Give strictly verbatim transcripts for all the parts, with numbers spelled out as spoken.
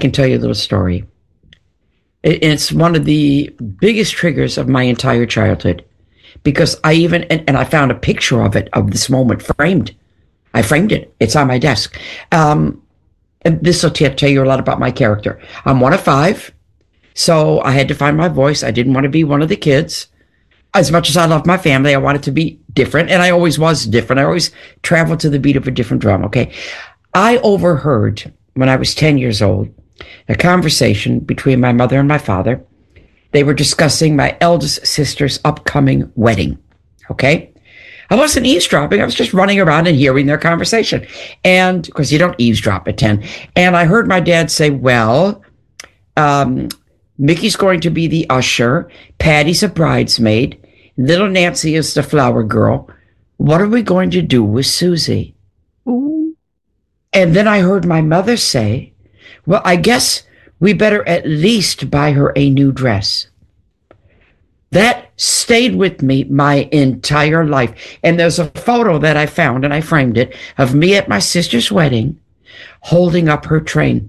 can tell you a little story. It's one of the biggest triggers of my entire childhood, because I even, and, and I found a picture of it, of this moment framed. I framed it. It's on my desk. Um, and this will t- tell you a lot about my character. I'm one of five, so I had to find my voice. I didn't want to be one of the kids. As much as I love my family, I wanted to be different, and I always was different. I always traveled to the beat of a different drum, okay? I overheard, when I was ten years old, a conversation between my mother and my father. They were discussing my eldest sister's upcoming wedding, okay? I wasn't eavesdropping. I was just running around and hearing their conversation. And, because you don't eavesdrop at ten. And I heard my dad say, well, um, Mickey's going to be the usher. Patty's a bridesmaid. Little Nancy is the flower girl. What are we going to do with Susie? Ooh. And then I heard my mother say, well, I guess we better at least buy her a new dress. That stayed with me my entire life. And there's a photo that I found, and I framed it, of me at my sister's wedding holding up her train.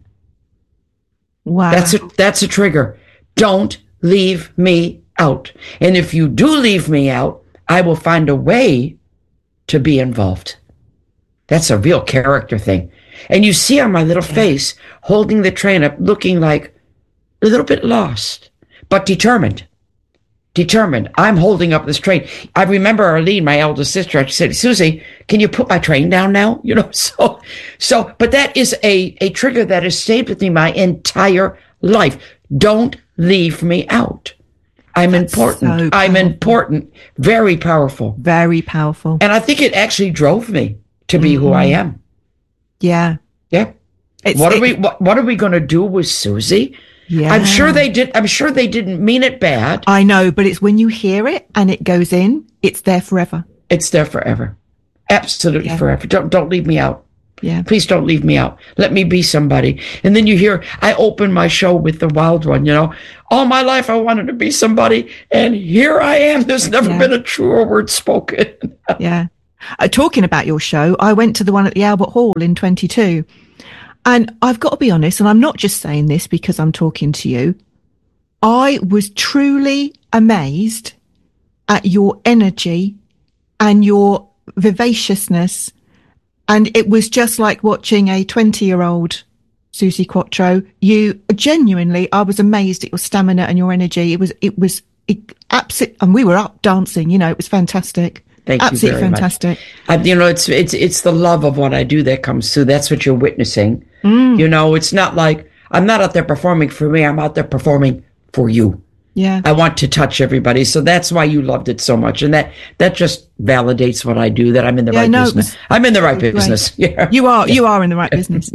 Wow. That's a, that's a trigger. Don't leave me out. And if you do leave me out, I will find a way to be involved. That's a real character thing. And you see on my little yeah. face, holding the train up, looking like a little bit lost, but determined. Determined. I'm holding up this train. I remember Arlene, my eldest sister, I said, Susie, can you put my train down now? You know, so, so, but that is a, a trigger that has stayed with me my entire life. Don't leave me out. I'm That's important. So I'm important. Very powerful. Very powerful. And I think it actually drove me to be mm-hmm. who I am. Yeah. Yeah. It's, what are it, we, what, what are we going to do with Susie? Yeah. I'm sure they did. I'm sure they didn't mean it bad. I know, but it's when you hear it and it goes in, it's there forever. It's there forever. Absolutely yeah. forever. Don't, don't leave me out. Yeah. Please don't leave me out. Let me be somebody. And then you hear, I open my show with the wild one, you know, all my life I wanted to be somebody. And here I am. There's never yeah. been a truer word spoken. yeah. Uh, talking about your show, I went to the one at the Albert Hall in twenty-two. And I've got to be honest, and I'm not just saying this because I'm talking to you. I was truly amazed at your energy and your vivaciousness. And it was just like watching a twenty-year-old Suzi Quatro. You genuinely, I was amazed at your stamina and your energy. It was, it was it, absolute, and we were up dancing. You know, it was fantastic. Thank Absolutely you very fantastic. much. Uh, you know, it's it's it's the love of what I do that comes through. That's what you're witnessing. Mm. You know, it's not like I'm not out there performing for me. I'm out there performing for you. Yeah. I want to touch everybody. So that's why you loved it so much. And that that just validates what I do, that I'm in the yeah, right no, business. I'm in the right business. Yeah. You are you are in the right business.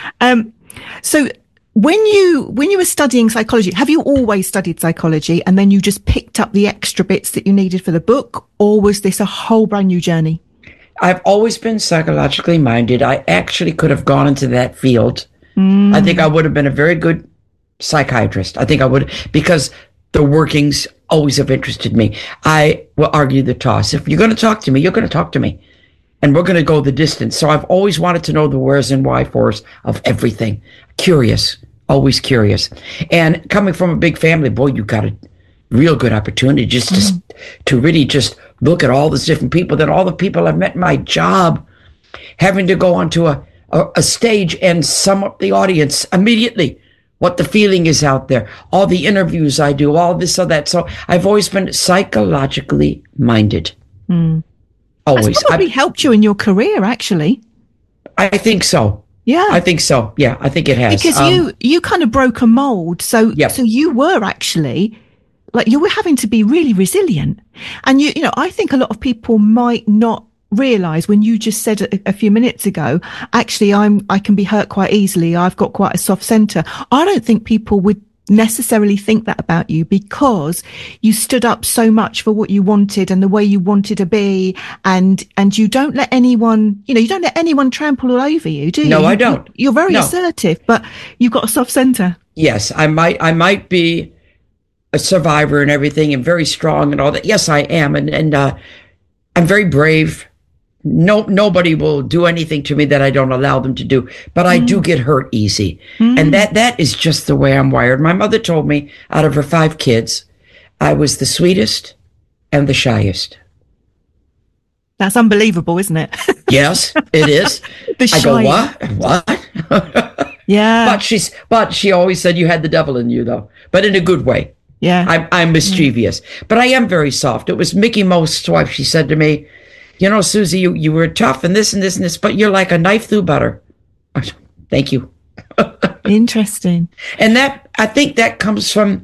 Um so When you when you were studying psychology, have you always studied psychology and then you just picked up the extra bits that you needed for the book, or was this a whole brand new journey? I've always been psychologically minded. I actually could have gone into that field. Mm. I think I would have been a very good psychiatrist. I think I would, because the workings always have interested me. I will argue the toss. If you're going to talk to me, you're going to talk to me. And we're going to go the distance. So I've always wanted to know the wheres and why fors of everything. Curious. Always curious. And coming from a big family, boy, you got a real good opportunity just to, mm. to really just look at all these different people, that all the people I've met in my job, having to go onto a, a, a stage and sum up the audience immediately, what the feeling is out there, all the interviews I do, all this or that. So I've always been psychologically minded. Mm. Always. That's probably I, helped you in your career, actually. I think so. Yeah, I think so. Yeah, I think it has. Because um, you you kind of broke a mold. So yep. so you were actually, like, you were having to be really resilient. And you you know, I think a lot of people might not realize, when you just said a, a few minutes ago, actually I'm I can be hurt quite easily. I've got quite a soft center. I don't think people would necessarily think that about you, because you stood up so much for what you wanted and the way you wanted to be, and and you don't let anyone, you know, you don't let anyone trample all over you, do you? No, I don't. You're very no. assertive, but you've got a soft center. Yes, I might I might be a survivor and everything, and very strong and all that. Yes, I am, and and uh, I'm very brave. no, nobody will do anything to me that I don't allow them to do, but I mm. do get hurt easy. Mm. And that, that is just the way I'm wired. My mother told me out of her five kids, I was the sweetest and the shyest. That's unbelievable, isn't it? Yes, it is. The I go, what? What? Yeah. But she's, but she always said you had the devil in you though, but in a good way. Yeah. I'm, I'm mischievous, yeah. But I am very soft. It was Mickey Mouse's wife. She said to me, you know, Susie, you, you were tough and this and this and this, but you're like a knife through butter. Thank you. Interesting. And that, I think that comes from,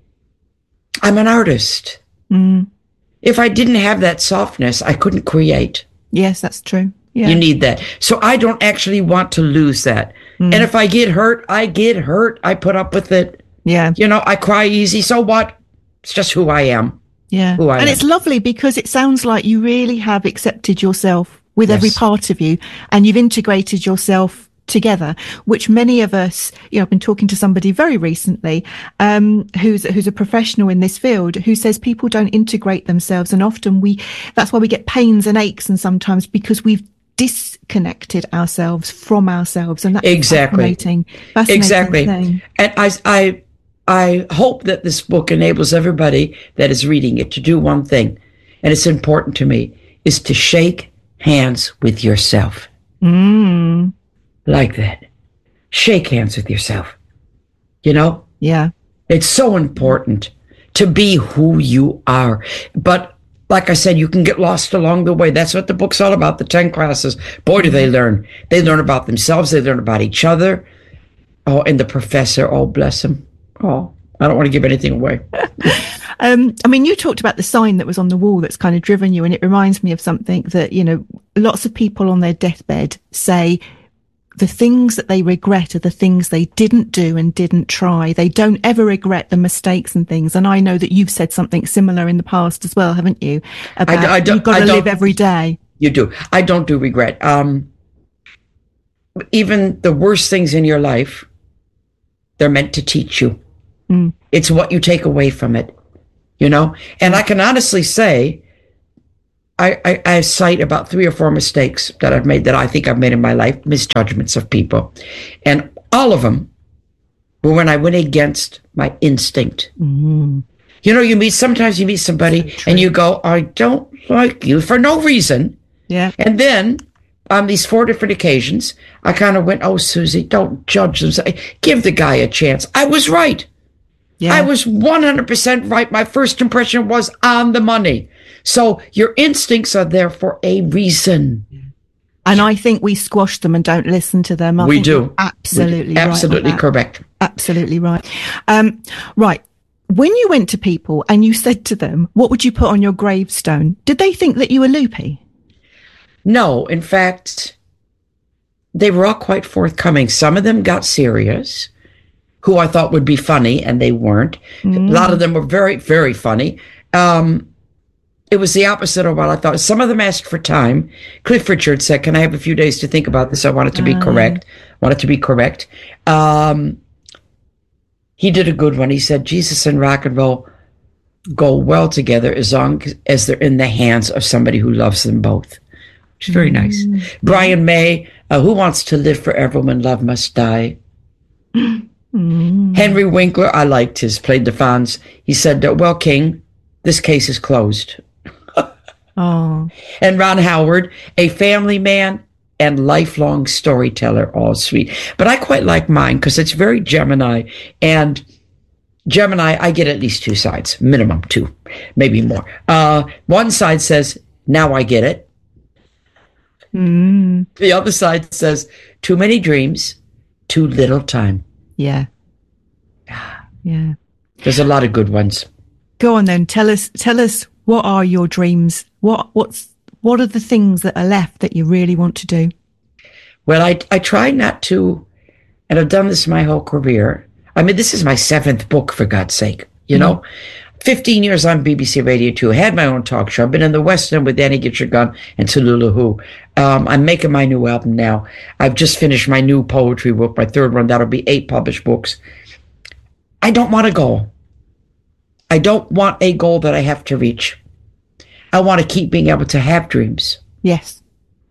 I'm an artist. Mm. If I didn't have that softness, I couldn't create. Yes, that's true. Yeah. You need that. So I don't actually want to lose that. Mm. And if I get hurt, I get hurt. I put up with it. Yeah. You know, I cry easy. So what? It's just who I am. Yeah. Who I and am. It's lovely because it sounds like you really have accepted yourself with yes. every part of you, and you've integrated yourself together, which many of us, you know, I've been talking to somebody very recently, um, who's, who's a professional in this field, who says people don't integrate themselves. And often we, that's why we get pains and aches, and sometimes because we've disconnected ourselves from ourselves. And that's exactly. fascinating. Fascinating exactly. thing. And I, I, I hope that this book enables everybody that is reading it to do one thing, and it's important to me, is to shake hands with yourself. Mm. Like that. Shake hands with yourself. You know? Yeah. It's so important to be who you are. But like I said, you can get lost along the way. That's what the book's all about, the ten classes. Boy, do they learn. They learn about themselves. They learn about each other. Oh, and the professor, oh, bless him. Oh, I don't want to give anything away. um, I mean, you talked about the sign that was on the wall that's kind of driven you, and it reminds me of something that, you know, lots of people on their deathbed say the things that they regret are the things they didn't do and didn't try. They don't ever regret the mistakes and things. And I know that you've said something similar in the past as well, haven't you? About I, I don't, you've got to live every day. You do. I don't do regret. Um, even the worst things in your life, they're meant to teach you. Mm. It's what you take away from it, you know? And I can honestly say, I, I, I cite about three or four mistakes that I've made, that I think I've made in my life, misjudgments of people. And all of them were when I went against my instinct. Mm. You know, you meet, sometimes you meet somebody so and you go, I don't like you for no reason. Yeah. And then on these four different occasions, I kind of went, oh, Susie, don't judge them. Give the guy a chance. I was right. Yeah. I was one hundred percent right. My first impression was on the money. So your instincts are there for a reason. And I think we squash them and don't listen to them. I we think do. Absolutely we do. Absolutely right correct. Absolutely right. Um, right. When you went to people and you said to them, what would you put on your gravestone? Did they think that you were loopy? No. In fact, they were all quite forthcoming. Some of them got serious, who I thought would be funny, and they weren't. Mm. A lot of them were very, very funny. Um, it was the opposite of what I thought. Some of them asked for time. Cliff Richard said, can I have a few days to think about this? I want it to be uh. correct. I want it to be correct. Um, he did a good one. He said, Jesus and rock and roll go well together as long as they're in the hands of somebody who loves them both. Which is very mm. nice. Brian May, uh, who wants to live forever when love must die? Mm. Henry Winkler, I liked his, played the Fonz. He said, well, King, this case is closed. Oh. And Ron Howard, a family man and lifelong storyteller, all sweet. But I quite like mine because it's very Gemini. And Gemini, I get at least two sides, minimum two, maybe more. Uh, one side says, now I get it. Mm. The other side says, too many dreams, too little time. Yeah. Yeah. There's a lot of good ones. Go on then. Tell us, tell us, what are your dreams? What, what's, what are the things that are left that you really want to do? Well, I, I try not to, and I've done this my whole career. I mean, this is my seventh book, for God's sake, you mm. know, fifteen years on B B C Radio two, had my own talk show. I've been in the West End with Danny Get Your Gun and Tallulah Who. Um, I'm making my new album now. I've just finished my new poetry book, my third one. That'll be eight published books. I don't want a goal. I don't want a goal that I have to reach. I want to keep being able to have dreams. Yes.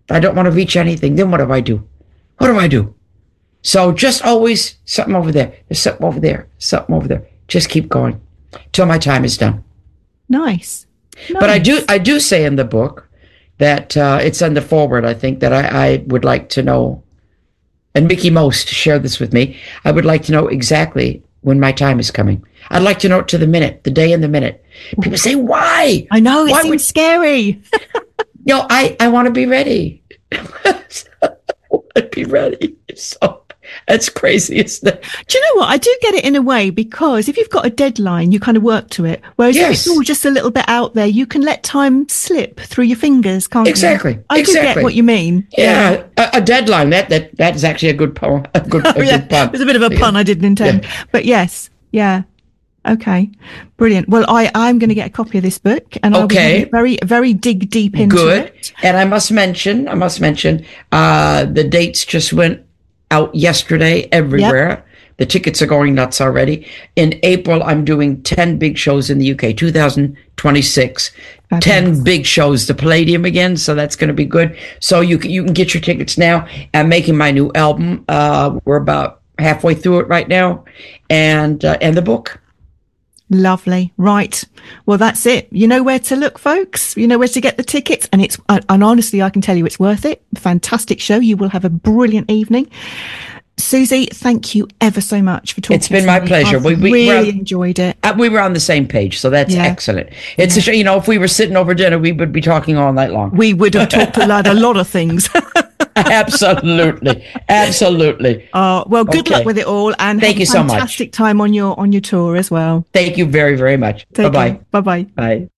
I don't want to reach anything. Then what do I do? What do I do? So just always something over there. There's something over there. Something over there. Just keep going till my time is done. Nice. nice. But I do I do say in the book that uh, it's on the forward, I think, that I, I would like to know, and Mickey Most shared this with me, I would like to know exactly when my time is coming. I'd like to know it to the minute, the day and the minute. People say, why? I know, it why seems would... scary. You know, I, I want to be ready. I want to be ready. So that's crazy, isn't it? Do you know what? I do get it in a way, because if you've got a deadline, you kind of work to it. Whereas yes. if it's all just a little bit out there, you can let time slip through your fingers, can't exactly. you? I exactly. do get what you mean. Yeah, yeah. A, a deadline. That that that is actually a good poem. A good, a oh, yeah. good pun. There's a bit of a pun I didn't intend. Yeah. But yes, yeah. Okay, brilliant. Well, I, I'm going to get a copy of this book, and I'll okay. be very, very dig deep into Good. it. And I must mention, I must mention, uh, the dates just went out yesterday everywhere. Yep. The tickets are going nuts already. In April, I'm doing ten big shows in the U K, two thousand twenty-six. Fabulous. ten big shows, the Palladium again, so that's going to be good. So you can, you can get your tickets now. I'm making my new album. Uh, we're about halfway through it right now, and uh, and the book. Lovely. Right. Well, that's it. You know where to look, folks. You know where to get the tickets. And it's, and honestly, I can tell you it's worth it. Fantastic show. You will have a brilliant evening. Susie, thank you ever so much for talking. It's been to my me. pleasure. I've We, we really on, enjoyed it. Uh, we were on the same page, so that's yeah. excellent. It's yeah. a show, you know, if we were sitting over dinner, we would be talking all night long. We would have talked about a lot of things. Absolutely, absolutely. Uh, well, good okay. luck with it all, and thank have you a so much. Fantastic time on your on your tour as well. Thank you very, very much. Bye bye. Bye bye. Bye.